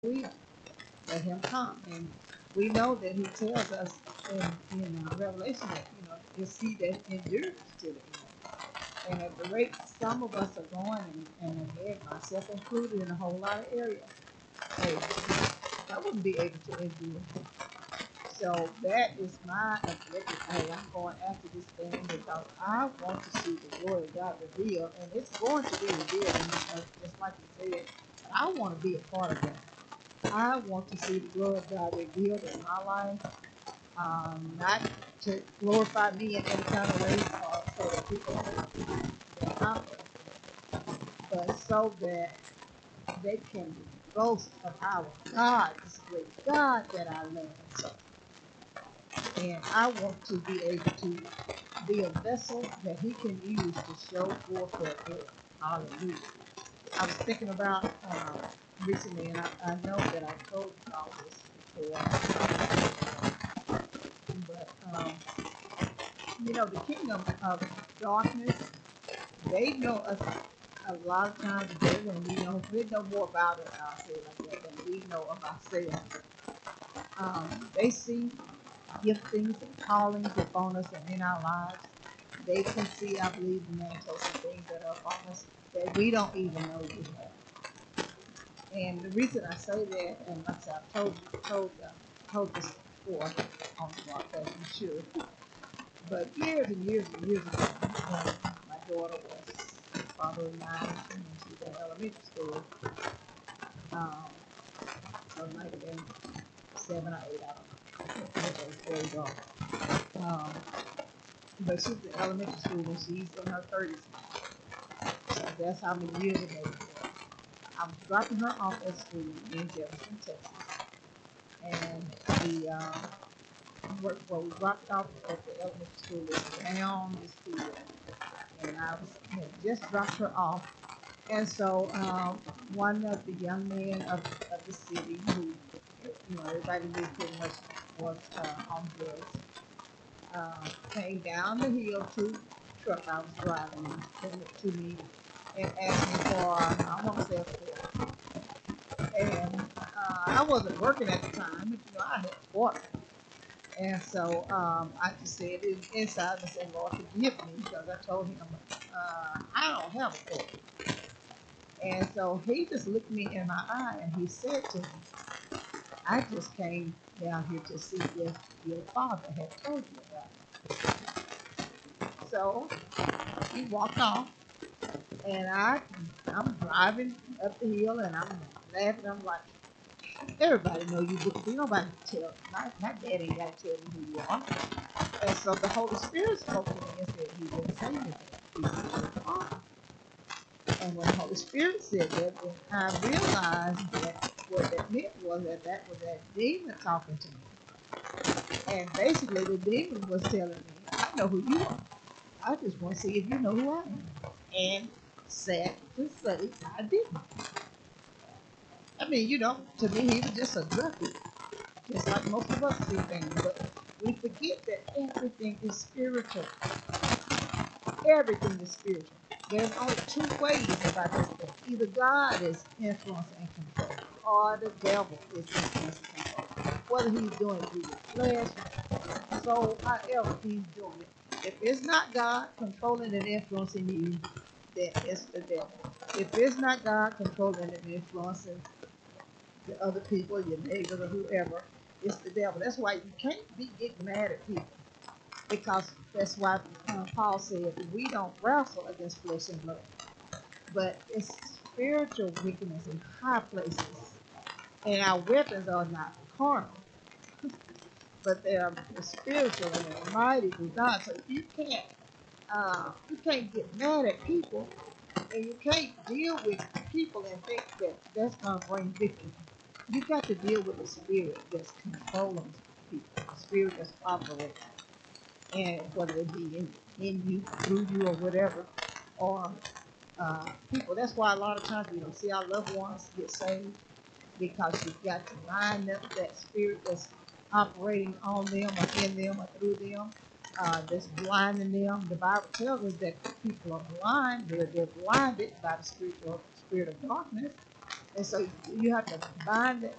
will. Let him come. And we know that he tells us in Revelation that, it's he that endures to the end. And at the rate some of us are going, and again, myself included in a whole lot of areas, hey, I wouldn't be able to endure. So that is my objective. Hey, I'm going after this thing because I want to see the glory of God revealed, and it's going to be revealed. And just like you said, I want to be a part of that. I want to see the glory of God revealed in my life, not to glorify me in any kind of way or so that people think that I'm but so that they can boast of our God, this great God that I love. So, and I want to be able to be a vessel that He can use to show forth that glory. Hallelujah. I was thinking about recently, and I know that I told you all this before, but the kingdom of darkness, they know us a lot of times better than we know more about it, I'll say it like that, than we know of ourselves. They see giftings and callings upon us and in our lives. They can see, I believe, the mantles and things that are upon us that we don't even know we have. And the reason I say that, and like I said, I've told this before on the broadcast, I'm sure. But years and years and years ago, when my daughter was probably 9, and she was in elementary school, um, so it might have been 7 or 8, I don't know. Those grades are. Um, but she was in elementary school when she's in her 30s now. So that's how many years ago it was. I was dropping her off at school in Jefferson, Texas. And we dropped off at the elementary school is down this field. And I had just dropped her off. And so one of the young men of the city who, everybody knew pretty much was on drugs, came down the hill to the truck I was driving and came up to me and asked me for, I want to say a quarter. And I wasn't working at the time, but I had a quarter. And so I just said inside, I said, Lord, forgive me, because I told him, I don't have a quarter. And so he just looked me in my eye and he said to me, I just came down here to see if your father had told you about it. So he walked off, and I'm driving up the hill and I'm laughing. I'm like, everybody know you book me. Nobody can tell. My dad ain't got to tell me who you are. And so the Holy Spirit spoke to me and said he didn't say anything. He was your father. And when the Holy Spirit said that, then I realized that what that meant was that was that demon talking to me. And basically, the demon was telling me, I know who you are. I just want to see if you know who I am. And sad to say, I didn't. I mean, to me, he was just a druggie, just like most of us see things. But we forget that everything is spiritual. Everything is spiritual. There's only two ways about this thing. Either God is influence and control, or the devil is influence and control. Whether he's doing it through your flesh, soul, however he's doing it. If it's not God controlling and influencing you, then it's the devil. If it's not God controlling and influencing the other people, your neighbors or whoever, it's the devil. That's why you can't be getting mad at people, because that's why Paul said we don't wrestle against flesh and blood, but it's spiritual wickedness in high places, and our weapons are not carnal, but they are spiritual and they're mighty through God. So you can't get mad at people, and you can't deal with people and think that that's going to bring victory. You got to deal with the spirit that's controlling people, the spirit that's operating, and whether it be in you, through you, or whatever, or people. That's why a lot of times we don't see our loved ones get saved, because you've got to line up that spirit that's operating on them or in them or through them, that's blinding them. The Bible tells us that people are blind. They're blinded by the spirit of darkness. And so you have to bind that